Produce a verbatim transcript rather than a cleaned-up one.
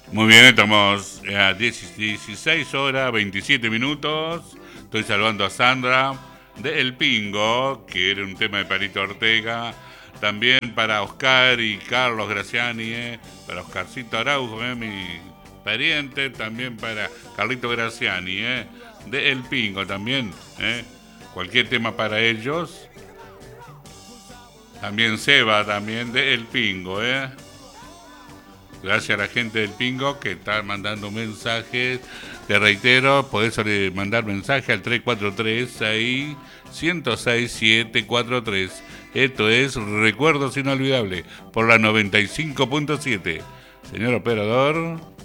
Muy bien, estamos a dieciséis horas, veintisiete minutos. Estoy saludando a Sandra de El Pingo, que era un tema de Palito Ortega. También para Oscar y Carlos Graciani, eh, para Oscarcito Araujo, eh, mi pariente. También para Carlito Graciani, eh, de El Pingo también. Eh. Cualquier tema para ellos. También Seba, también de El Pingo, ¿eh? Gracias a la gente del Pingo que está mandando mensajes. Te reitero, podés mandar mensaje al tres cuatro tres, seis, uno cero seis, siete cuatro tres. Esto es Recuerdos Inolvidables por la noventa y cinco punto siete. Señor operador.